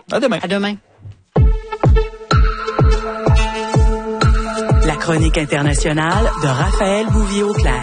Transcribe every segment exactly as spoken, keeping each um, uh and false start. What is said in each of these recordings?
À demain. À demain. La chronique internationale de Raphaël Bouvier-Auclair.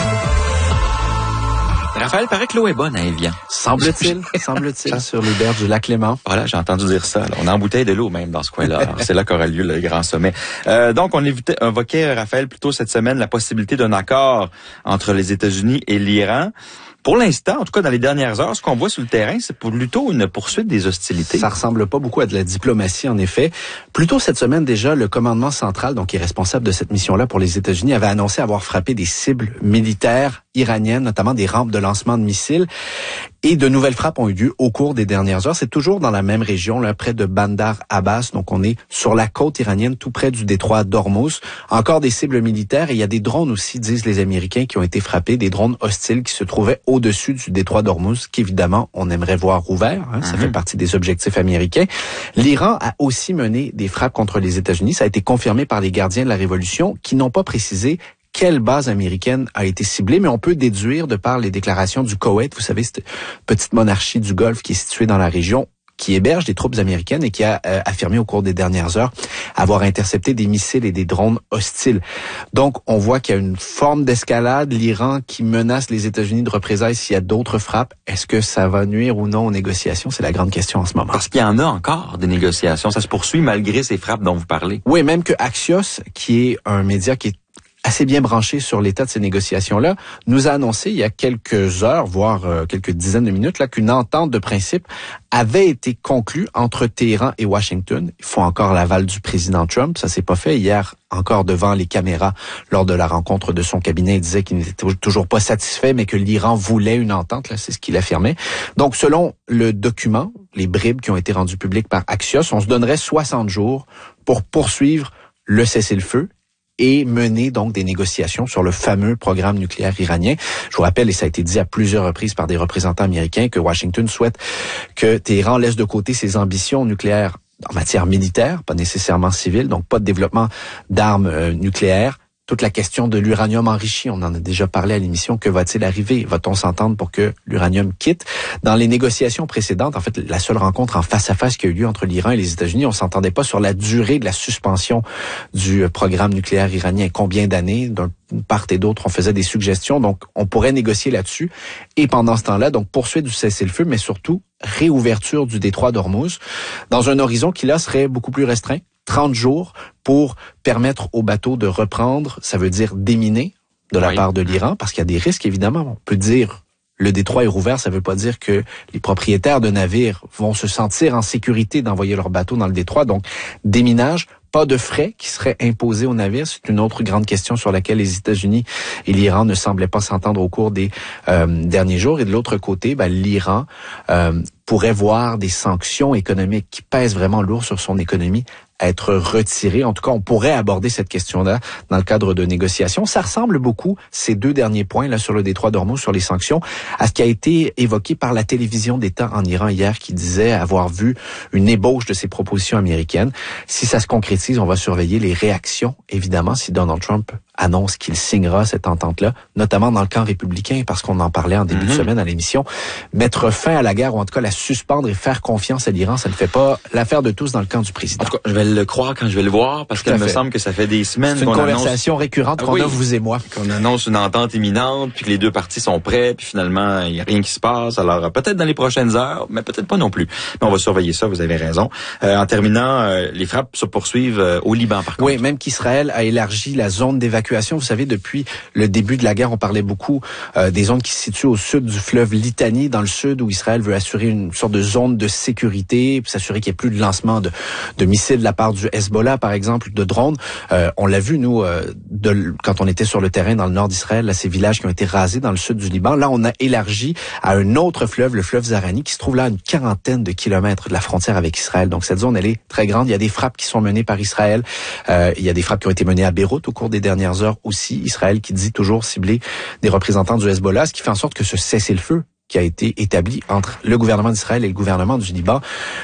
Raphaël, paraît que l'eau est bonne à Évian. Semble-t-il, semble-t-il, sur les berges du lac Léman. Voilà, j'ai entendu dire ça. Là. On a embouteille de l'eau même dans ce coin-là. Alors, c'est là qu'aura lieu le grand sommet. Euh, donc, on évitait, invoquait, Raphaël, plus tôt cette semaine, la possibilité d'un accord entre les États-Unis et l'Iran. Pour l'instant, en tout cas dans les dernières heures, ce qu'on voit sur le terrain, c'est plutôt une poursuite des hostilités. Ça ressemble pas beaucoup à de la diplomatie, en effet. Plus tôt cette semaine déjà, le commandement central, donc qui est responsable de cette mission-là pour les États-Unis, avait annoncé avoir frappé des cibles militaires iraniennes, notamment des rampes de lancement de missiles. Et de nouvelles frappes ont eu lieu au cours des dernières heures. C'est toujours dans la même région, là, près de Bandar Abbas. Donc, on est sur la côte iranienne, tout près du détroit d'Ormuz. Encore des cibles militaires. Et il y a des drones aussi, disent les Américains, qui ont été frappés, des drones hostiles qui se trouvaient au-dessus du détroit d'Ormuz, qu'évidemment, on aimerait voir rouvert. Hein, ça mm-hmm. fait partie des objectifs américains. L'Iran a aussi mené des frappes contre les États-Unis. Ça a été confirmé par les gardiens de la Révolution, qui n'ont pas précisé quelle base américaine a été ciblée, mais on peut déduire de par les déclarations du Koweït, vous savez, cette petite monarchie du Golfe qui est située dans la région, qui héberge des troupes américaines et qui a euh, affirmé au cours des dernières heures avoir intercepté des missiles et des drones hostiles. Donc, on voit qu'il y a une forme d'escalade, l'Iran qui menace les États-Unis de représailles s'il y a d'autres frappes. Est-ce que ça va nuire ou non aux négociations? C'est la grande question en ce moment. Parce qu'il y en a encore des négociations. Ça se poursuit malgré ces frappes dont vous parlez. Oui, même que Axios, qui est un média qui est assez bien branché sur l'état de ces négociations-là, nous a annoncé il y a quelques heures, voire euh, quelques dizaines de minutes, là, qu'une entente de principe avait été conclue entre Téhéran et Washington. Il faut encore l'aval du président Trump. Ça s'est pas fait hier, encore devant les caméras, lors de la rencontre de son cabinet. Il disait qu'il n'était toujours pas satisfait, mais que l'Iran voulait une entente. Là, c'est ce qu'il affirmait. Donc, selon le document, les bribes qui ont été rendues publiques par Axios, on se donnerait soixante jours pour poursuivre le cessez-le-feu et mener donc des négociations sur le fameux programme nucléaire iranien. Je vous rappelle, et ça a été dit à plusieurs reprises par des représentants américains, que Washington souhaite que Téhéran laisse de côté ses ambitions nucléaires en matière militaire, pas nécessairement civile, donc pas de développement d'armes euh, nucléaires. Toute la question de l'uranium enrichi, on en a déjà parlé à l'émission. Que va-t-il arriver? Va-t-on s'entendre pour que l'uranium quitte? Dans les négociations précédentes, en fait, la seule rencontre en face-à-face qui a eu lieu entre l'Iran et les États-Unis, on s'entendait pas sur la durée de la suspension du programme nucléaire iranien. Combien d'années? D'un part et d'autre, on faisait des suggestions. Donc, on pourrait négocier là-dessus. Et pendant ce temps-là, donc, poursuite du cessez-le-feu, mais surtout, réouverture du détroit d'Ormuz dans un horizon qui, là, serait beaucoup plus restreint. trente jours pour permettre aux bateaux de reprendre, ça veut dire déminer de la oui. part de l'Iran, parce qu'il y a des risques, évidemment. On peut dire le détroit est rouvert, ça veut pas dire que les propriétaires de navires vont se sentir en sécurité d'envoyer leurs bateaux dans le détroit. Donc, déminage, pas de frais qui seraient imposés aux navires. C'est une autre grande question sur laquelle les États-Unis et l'Iran ne semblaient pas s'entendre au cours des euh, derniers jours. Et de l'autre côté, ben, l'Iran euh, pourrait voir des sanctions économiques qui pèsent vraiment lourd sur son économie être retiré. En tout cas, on pourrait aborder cette question-là dans le cadre de négociations. Ça ressemble beaucoup, ces deux derniers points là sur le détroit d'Ormuz, sur les sanctions, à ce qui a été évoqué par la télévision d'État en Iran hier, qui disait avoir vu une ébauche de ces propositions américaines. Si ça se concrétise, on va surveiller les réactions, évidemment, si Donald Trump annonce qu'il signera cette entente-là, notamment dans le camp républicain, parce qu'on en parlait en début mm-hmm. de semaine à l'émission. Mettre fin à la guerre, ou en tout cas la suspendre et faire confiance à l'Iran, ça ne fait pas l'affaire de tous dans le camp du président. En tout cas, je vais le croire quand je vais le voir, parce qu'il me semble que ça fait des semaines qu'on annonce... C'est une conversation annonce... récurrente qu'on ah, oui. a, vous et moi. Qu'on annonce une entente imminente, puis que les deux parties sont prêts, puis finalement, il n'y a rien qui se passe. Alors, peut-être dans les prochaines heures, mais peut-être pas non plus. Mais on va surveiller ça, vous avez raison. Euh, en terminant, euh, les frappes se poursuivent euh, au Liban, par contre. Oui, même qu'Israël a élargi la zone d'évacuation. Vous savez, depuis le début de la guerre, on parlait beaucoup euh, des zones qui se situent au sud du fleuve Litanie, dans le sud, où Israël veut assurer une sorte de zone de sécurité, puis s'assurer qu'il n'y ait plus de lancement de, de missiles de la part du Hezbollah, par exemple, de drones. Euh, on l'a vu, nous, euh, de, quand on était sur le terrain dans le nord d'Israël, là, ces villages qui ont été rasés dans le sud du Liban. Là, on a élargi à un autre fleuve, le fleuve Zarani, qui se trouve là à une quarantaine de kilomètres de la frontière avec Israël. Donc, cette zone, elle est très grande. Il y a des frappes qui sont menées par Israël. Euh, il y a des frappes qui ont été menées à Beyrouth au cours des dernières heures aussi. Israël qui dit toujours cibler des représentants du Hezbollah, ce qui fait en sorte que ce cessez-le-feu qui a été établi entre le gouvernement d'Israël et le gouvernement du Liban,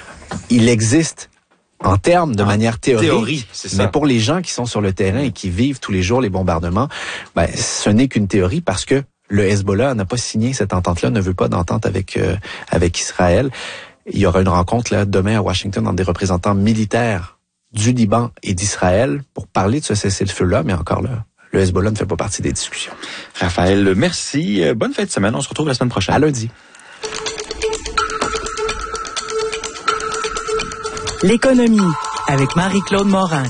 il existe en termes de en manière théorique, théorie, c'est ça. Mais pour les gens qui sont sur le terrain et qui vivent tous les jours les bombardements, ben, ce n'est qu'une théorie parce que le Hezbollah n'a pas signé cette entente-là, ne veut pas d'entente avec euh, avec Israël. Il y aura une rencontre là demain à Washington entre des représentants militaires du Liban et d'Israël pour parler de ce cessez-le-feu-là, mais encore là, le Hezbollah ne fait pas partie des discussions. Raphaël, merci. Bonne fin de semaine. On se retrouve la semaine prochaine. À lundi. L'économie avec Marie-Claude Morin.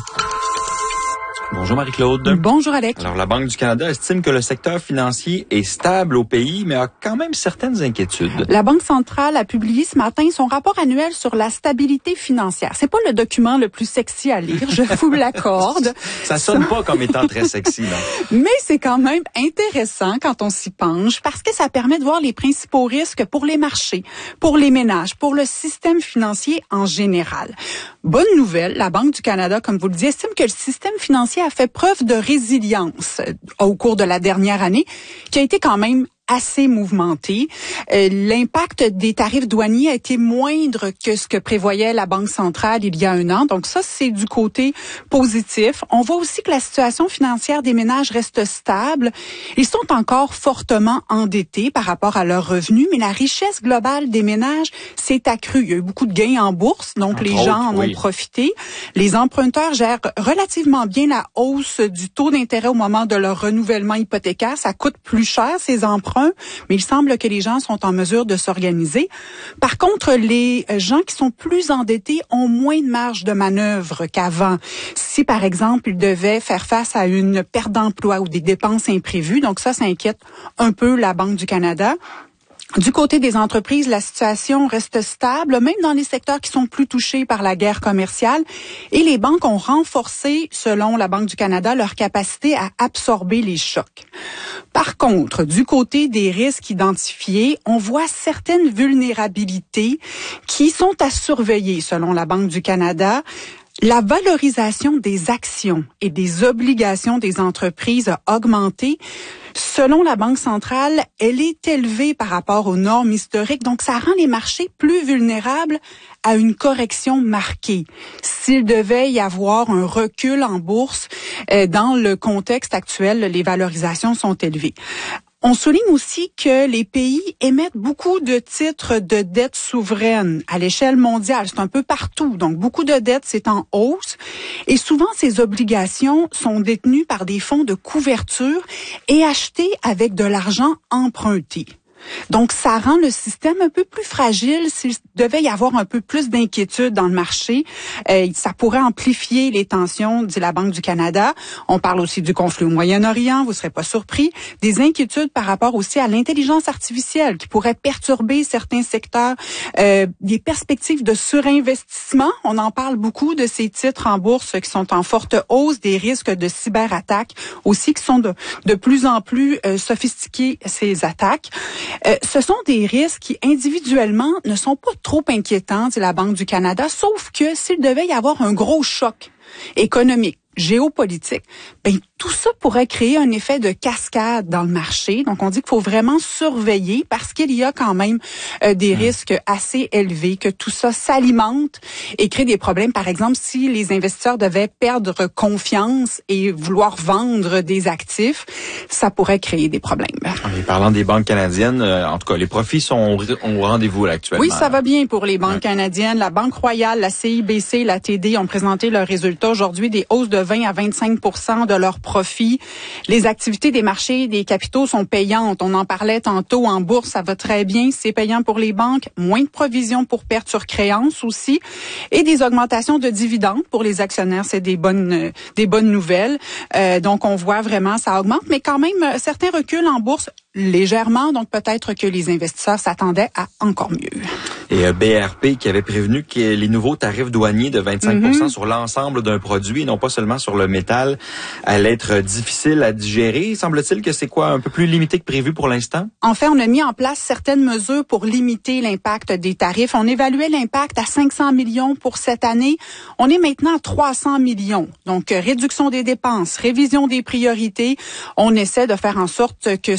Bonjour Marie-Claude. Bonjour Alex. Alors la Banque du Canada estime que le secteur financier est stable au pays, mais a quand même certaines inquiétudes. La Banque centrale a publié ce matin son rapport annuel sur la stabilité financière. C'est pas le document le plus sexy à lire, je vous l'accorde. Ça sonne pas comme étant très sexy, non? Mais c'est quand même intéressant quand on s'y penche parce que ça permet de voir les principaux risques pour les marchés, pour les ménages, pour le système financier en général. Bonne nouvelle, la Banque du Canada, comme vous le dites, estime que le système financier a fait preuve de résilience au cours de la dernière année, qui a été quand même assez mouvementé. Euh, l'impact des tarifs douaniers a été moindre que ce que prévoyait la Banque centrale il y a un an. Donc ça, c'est du côté positif. On voit aussi que la situation financière des ménages reste stable. Ils sont encore fortement endettés par rapport à leurs revenus, mais la richesse globale des ménages s'est accrue. Il y a eu beaucoup de gains en bourse, donc Entre les autres, gens en oui. ont profité. Les emprunteurs gèrent relativement bien la hausse du taux d'intérêt au moment de leur renouvellement hypothécaire. Ça coûte plus cher, ces emprunts, mais il semble que les gens sont en mesure de s'organiser. Par contre, les gens qui sont plus endettés ont moins de marge de manœuvre qu'avant. Si, par exemple, ils devaient faire face à une perte d'emploi ou des dépenses imprévues, donc ça, ça inquiète un peu la Banque du Canada. Du côté des entreprises, la situation reste stable, même dans les secteurs qui sont plus touchés par la guerre commerciale. Et les banques ont renforcé, selon la Banque du Canada, leur capacité à absorber les chocs. Par contre, du côté des risques identifiés, on voit certaines vulnérabilités qui sont à surveiller, selon la Banque du Canada. La valorisation des actions et des obligations des entreprises a augmenté. Selon la Banque centrale, elle est élevée par rapport aux normes historiques, donc ça rend les marchés plus vulnérables à une correction marquée. S'il devait y avoir un recul en bourse, euh, dans le contexte actuel, les valorisations sont élevées. On souligne aussi que les pays émettent beaucoup de titres de dette souveraine à l'échelle mondiale. C'est un peu partout. Donc, beaucoup de dettes, c'est en hausse. Et souvent, ces obligations sont détenues par des fonds de couverture et achetées avec de l'argent emprunté. Donc, ça rend le système un peu plus fragile s'il devait y avoir un peu plus d'inquiétude dans le marché. Euh, ça pourrait amplifier les tensions, dit la Banque du Canada. On parle aussi du conflit au Moyen-Orient, vous ne serez pas surpris. Des inquiétudes par rapport aussi à l'intelligence artificielle qui pourrait perturber certains secteurs. Euh, des perspectives de surinvestissement. On en parle beaucoup de ces titres en bourse qui sont en forte hausse, des risques de cyberattaques aussi qui sont de, de plus en plus euh, sophistiqués, ces attaques. Euh, ce sont des risques qui, individuellement, ne sont pas trop inquiétants, dit la Banque du Canada, sauf que s'il devait y avoir un gros choc économique, géopolitique, ben tout ça pourrait créer un effet de cascade dans le marché. Donc, on dit qu'il faut vraiment surveiller parce qu'il y a quand même euh, des mmh. risques assez élevés, que tout ça s'alimente et crée des problèmes. Par exemple, si les investisseurs devaient perdre confiance et vouloir vendre des actifs, ça pourrait créer des problèmes. Et parlant des banques canadiennes, euh, en tout cas, les profits sont au rendez-vous là, actuellement. Oui, ça va bien pour les banques ouais. canadiennes. La Banque Royale, la C I B C, la T D ont présenté leurs résultats aujourd'hui, des hausses de vingt à vingt-cinq pour cent de leurs profits. Les activités des marchés des capitaux sont payantes. On en parlait tantôt en bourse, ça va très bien. C'est payant pour les banques. Moins de provisions pour pertes sur créances aussi. Et des augmentations de dividendes pour les actionnaires. C'est des bonnes, euh, des bonnes nouvelles. Euh, donc, on voit vraiment, ça augmente. Mais quand même, euh, certains reculs en bourse légèrement. Donc, peut-être que les investisseurs s'attendaient à encore mieux. Et B R P qui avait prévenu que les nouveaux tarifs douaniers de vingt-cinq pour cent mm-hmm. sur l'ensemble d'un produit, et non pas seulement sur le métal, allaient être difficiles à digérer. Semble-t-il que c'est quoi, un peu plus limité que prévu pour l'instant? En fait, on a mis en place certaines mesures pour limiter l'impact des tarifs. On évaluait l'impact à cinq cents millions pour cette année. On est maintenant à trois cents millions. Donc, réduction des dépenses, révision des priorités. On essaie de faire en sorte que ce soit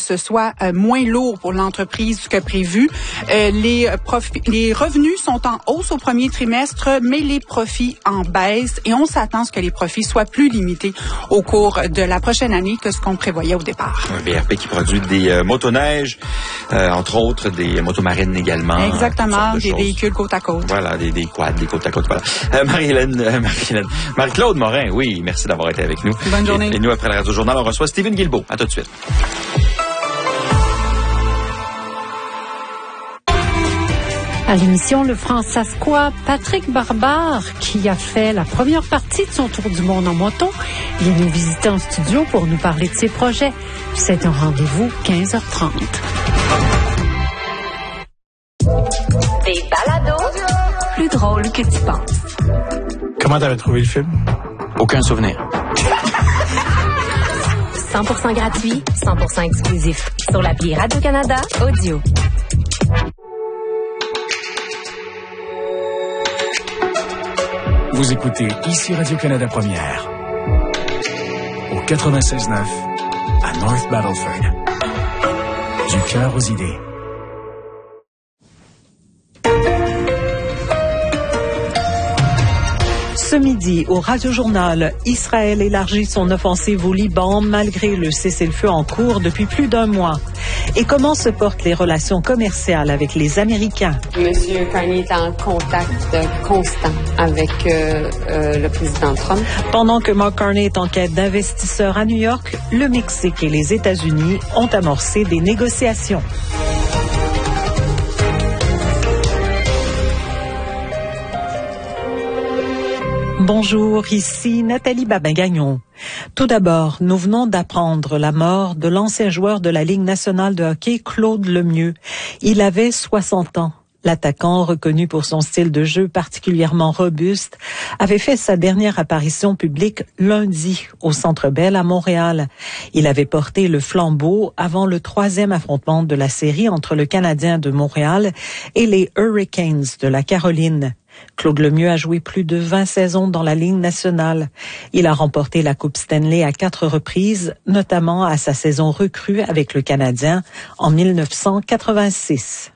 soit euh, moins lourd pour l'entreprise que prévu. Euh, les, profits, les revenus sont en hausse au premier trimestre, mais les profits en baisse et on s'attend à ce que les profits soient plus limités au cours de la prochaine année que ce qu'on prévoyait au départ. Un B R P qui produit des euh, motoneiges, euh, entre autres des motomarines également. Exactement, de des choses. véhicules côte à côte. Voilà, des, des quads, des côte à côte. Voilà. Euh, Marie-Hélène, euh, Marie-Hélène, Marie-Claude Morin, oui, merci d'avoir été avec nous. Bonne journée. Et, et nous, après la Radio-Journal, on reçoit Steven Guilbeault. À tout de suite. À l'émission Le Franc-Sasquois, Patrick Barbare, qui a fait la première partie de son tour du monde en moto, vient nous visiter en studio pour nous parler de ses projets. C'est un rendez-vous quinze heures trente. Des balados plus drôles que tu penses. Comment t'avais trouvé le film? Aucun souvenir. cent pour cent gratuit, cent pour cent exclusif. Sur l'appli Radio-Canada Audio. Vous écoutez ici Radio-Canada Première. Au quatre-vingt-seize neuf à North Battleford. Du cœur aux idées. Ce midi, au Radio-Journal, Israël élargit son offensive au Liban malgré le cessez-le-feu en cours depuis plus d'un mois. Et comment se portent les relations commerciales avec les Américains? Monsieur Carney est en contact constant avec euh, euh, le président Trump. Pendant que Mark Carney est en quête d'investisseurs à New York, le Mexique et les États-Unis ont amorcé des négociations. Bonjour, ici Nathalie Babin-Gagnon. Tout d'abord, nous venons d'apprendre la mort de l'ancien joueur de la Ligue nationale de hockey, Claude Lemieux. Il avait soixante ans. L'attaquant, reconnu pour son style de jeu particulièrement robuste, avait fait sa dernière apparition publique lundi au Centre Bell à Montréal. Il avait porté le flambeau avant le troisième affrontement de la série entre le Canadien de Montréal et les Hurricanes de la Caroline. Claude Lemieux a joué plus de vingt saisons dans la Ligue nationale. Il a remporté la Coupe Stanley à quatre reprises, notamment à sa saison recrue avec le Canadien en mille neuf cent quatre-vingt-six.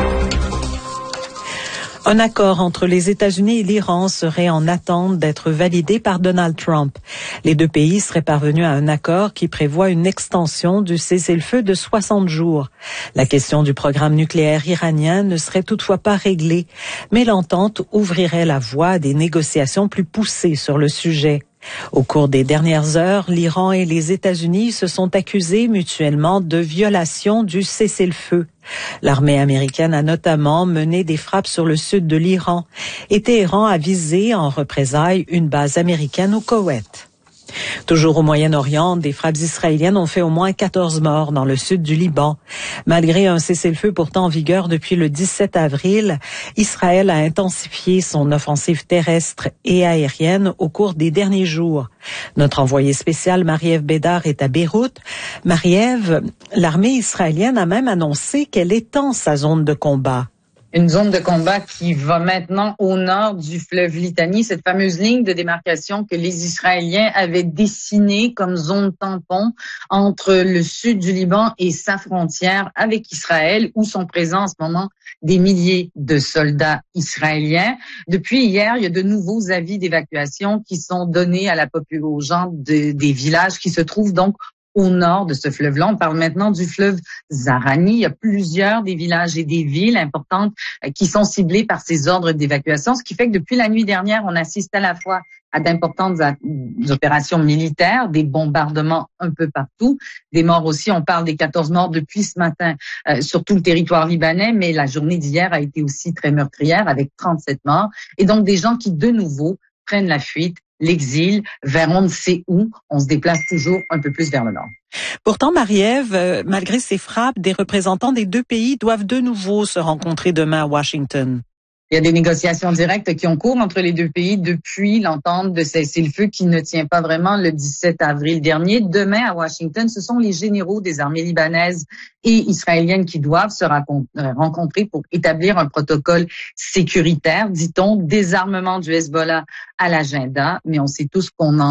Un accord entre les États-Unis et l'Iran serait en attente d'être validé par Donald Trump. Les deux pays seraient parvenus à un accord qui prévoit une extension du cessez-le-feu de soixante jours. La question du programme nucléaire iranien ne serait toutefois pas réglée, mais l'entente ouvrirait la voie à des négociations plus poussées sur le sujet. Au cours des dernières heures, l'Iran et les États-Unis se sont accusés mutuellement de violation du cessez-le-feu. L'armée américaine a notamment mené des frappes sur le sud de l'Iran et Téhéran a visé en représailles une base américaine au Koweït. Toujours au Moyen-Orient, des frappes israéliennes ont fait au moins quatorze morts dans le sud du Liban. Malgré un cessez-le-feu pourtant en vigueur depuis le dix-sept avril, Israël a intensifié son offensive terrestre et aérienne au cours des derniers jours. Notre envoyée spéciale Marie-Ève Bédard est à Beyrouth. Marie-Ève, l'armée israélienne a même annoncé qu'elle étend sa zone de combat. Une zone de combat qui va maintenant au nord du fleuve Litanie, cette fameuse ligne de démarcation que les Israéliens avaient dessinée comme zone tampon entre le sud du Liban et sa frontière avec Israël, où sont présents en ce moment des milliers de soldats israéliens. Depuis hier, il y a de nouveaux avis d'évacuation qui sont donnés à la population, aux gens de, des villages qui se trouvent donc au nord de ce fleuve-là. On parle maintenant du fleuve Zahrani. Il y a plusieurs des villages et des villes importantes qui sont ciblés par ces ordres d'évacuation, ce qui fait que depuis la nuit dernière, on assiste à la fois à d'importantes opérations militaires, des bombardements un peu partout, des morts aussi. On parle des quatorze morts depuis ce matin euh, sur tout le territoire libanais, mais la journée d'hier a été aussi très meurtrière avec trente-sept morts. Et donc des gens qui, de nouveau, prennent la fuite, l'exil, vers on ne sait où. On se déplace toujours un peu plus vers le nord. Pourtant, Marie-Ève, euh, malgré ces frappes, des représentants des deux pays doivent de nouveau se rencontrer demain à Washington. Il y a des négociations directes qui ont cours entre les deux pays depuis l'entente de cessez-le-feu qui ne tient pas vraiment le dix-sept avril dernier. Demain, à Washington, ce sont les généraux des armées libanaises et israéliennes qui doivent se rencontrer pour établir un protocole sécuritaire, dit-on, désarmement du Hezbollah à l'agenda. Mais on sait tous qu'on en est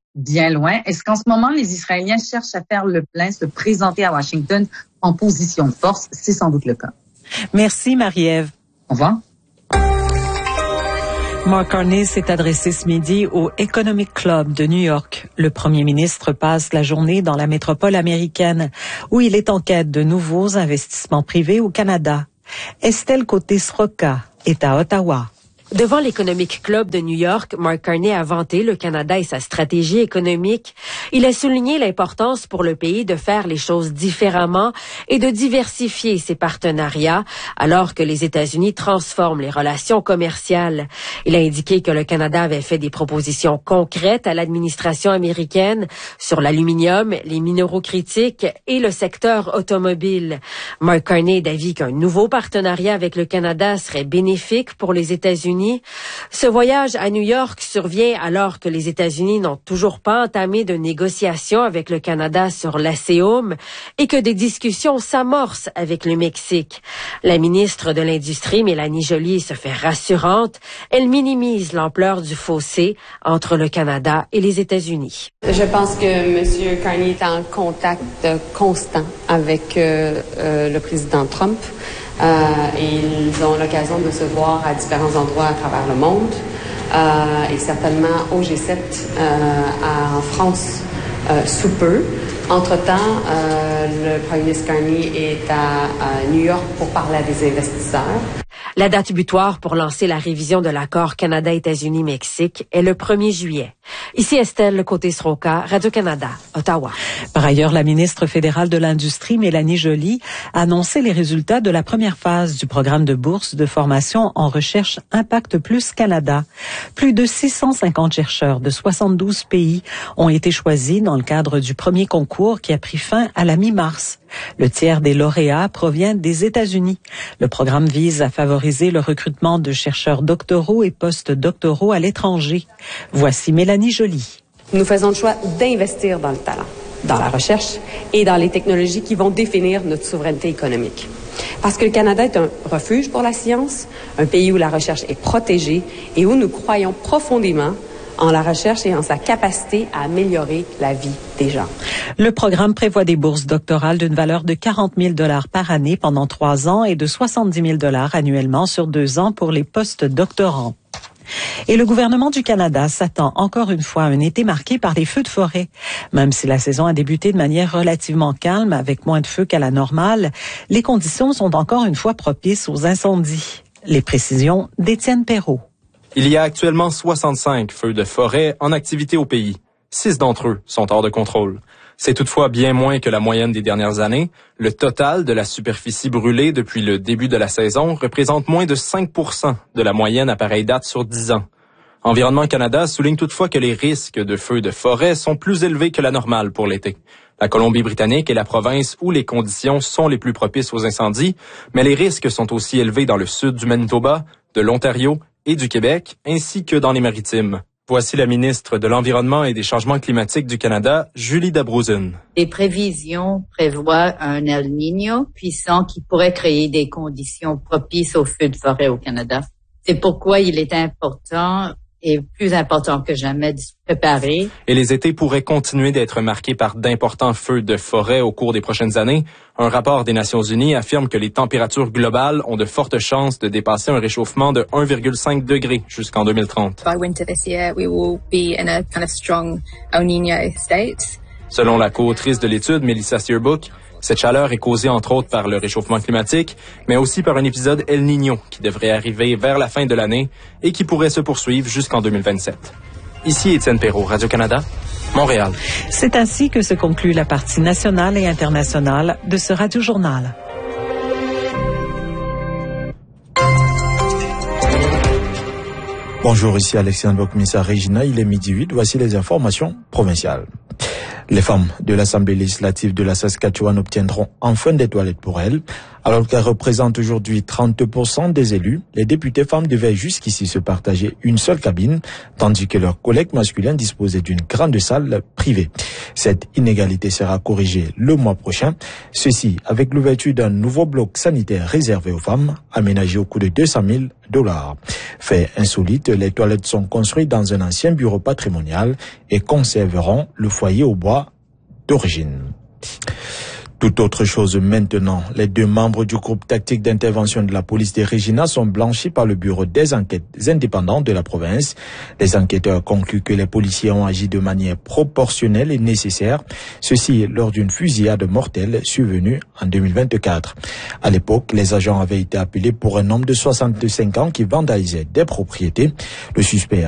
bien loin. Est-ce qu'en ce moment, les Israéliens cherchent à faire le plein, se présenter à Washington en position de force? C'est sans doute le cas. Merci, Marie-Ève. Au revoir. Mark Carney s'est adressé ce midi au Economic Club de New York. Le premier ministre passe la journée dans la métropole américaine où il est en quête de nouveaux investissements privés au Canada. Estelle Côté-Sroka est à Ottawa. Devant l'Economic Club de New York, Mark Carney a vanté le Canada et sa stratégie économique. Il a souligné l'importance pour le pays de faire les choses différemment et de diversifier ses partenariats alors que les États-Unis transforment les relations commerciales. Il a indiqué que le Canada avait fait des propositions concrètes à l'administration américaine sur l'aluminium, les minéraux critiques et le secteur automobile. Mark Carney est d'avis qu'un nouveau partenariat avec le Canada serait bénéfique pour les États-Unis. Ce voyage à New York survient alors que les États-Unis n'ont toujours pas entamé de négociations avec le Canada sur l'ASEUM et que des discussions s'amorcent avec le Mexique. La ministre de l'Industrie, Mélanie Joly, se fait rassurante. Elle minimise l'ampleur du fossé entre le Canada et les États-Unis. Je pense que M. Carney est en contact constant avec euh, euh, le président Trump. Euh, et ils ont l'occasion de se voir à différents endroits à travers le monde euh, et certainement au G sept euh, à, en France euh, sous peu. Entre-temps, euh, le premier ministre Carney est à, à New York pour parler à des investisseurs. La date butoir pour lancer la révision de l'accord Canada-États-Unis-Mexique est le premier juillet. Ici Estelle Côté-Sroka, Radio-Canada, Ottawa. Par ailleurs, la ministre fédérale de l'Industrie, Mélanie Joly, a annoncé les résultats de la première phase du programme de bourse de formation en recherche Impact Plus Canada. Plus de six cent cinquante chercheurs de soixante-douze pays ont été choisis dans le cadre du premier concours qui a pris fin à la mi-mars. Le tiers des lauréats provient des États-Unis. Le programme vise à favoriser le recrutement de chercheurs doctoraux et post-doctoraux à l'étranger. Voici Mélanie Joly. Nous faisons le choix d'investir dans le talent, dans la recherche et dans les technologies qui vont définir notre souveraineté économique. Parce que le Canada est un refuge pour la science, un pays où la recherche est protégée et où nous croyons profondément en la recherche et en sa capacité à améliorer la vie des gens. Le programme prévoit des bourses doctorales d'une valeur de quarante mille dollars par année pendant trois ans et de soixante-dix mille dollars annuellement sur deux ans pour les post-doctorants. Et le gouvernement du Canada s'attend encore une fois à un été marqué par les feux de forêt. Même si la saison a débuté de manière relativement calme avec moins de feux qu'à la normale, les conditions sont encore une fois propices aux incendies. Les précisions d'Étienne Perrault. Il y a actuellement soixante-cinq feux de forêt en activité au pays. Six d'entre eux sont hors de contrôle. C'est toutefois bien moins que la moyenne des dernières années. Le total de la superficie brûlée depuis le début de la saison représente moins de cinq pour cent de la moyenne à pareille date sur dix ans. Environnement Canada souligne toutefois que les risques de feux de forêt sont plus élevés que la normale pour l'été. La Colombie-Britannique est la province où les conditions sont les plus propices aux incendies, mais les risques sont aussi élevés dans le sud du Manitoba, de l'Ontario et du Québec, ainsi que dans les Maritimes. Voici la ministre de l'Environnement et des Changements climatiques du Canada, Julie Dabrouzen. Les prévisions prévoient un El Niño puissant qui pourrait créer des conditions propices aux feux de forêt au Canada. C'est pourquoi il est important et plus important que jamais de se préparer. Et les étés pourraient continuer d'être marqués par d'importants feux de forêt au cours des prochaines années. Un rapport des Nations Unies affirme que les températures globales ont de fortes chances de dépasser un réchauffement de un virgule cinq degré jusqu'en deux mille trente. By winter this year, we will be in a kind of strong El Niño state. Selon la co-autrice de l'étude, Melissa Searbook, cette chaleur est causée entre autres par le réchauffement climatique, mais aussi par un épisode El Niño qui devrait arriver vers la fin de l'année et qui pourrait se poursuivre jusqu'en deux mille vingt-sept. Ici Étienne Perrault, Radio-Canada, Montréal. C'est ainsi que se conclut la partie nationale et internationale de ce Radio-Journal. Bonjour, ici Alexandre Commissaire Regina, il est midi huit, voici les informations provinciales. Les femmes de l'Assemblée législative de la Saskatchewan obtiendront enfin des toilettes pour elles. Alors qu'elle représente aujourd'hui trente pour cent des élus, les députés femmes devaient jusqu'ici se partager une seule cabine, tandis que leurs collègues masculins disposaient d'une grande salle privée. Cette inégalité sera corrigée le mois prochain. Ceci avec l'ouverture d'un nouveau bloc sanitaire réservé aux femmes, aménagé au coût de deux cent mille dollars. Fait insolite, les toilettes sont construites dans un ancien bureau patrimonial et conserveront le foyer au bois d'origine. Tout autre chose maintenant. Les deux membres du groupe tactique d'intervention de la police de Regina sont blanchis par le bureau des enquêtes indépendantes de la province. Les enquêteurs concluent que les policiers ont agi de manière proportionnelle et nécessaire. Ceci lors d'une fusillade mortelle survenue en deux mille vingt-quatre. À l'époque, les agents avaient été appelés pour un homme de soixante-cinq ans qui vandalisait des propriétés. Le suspect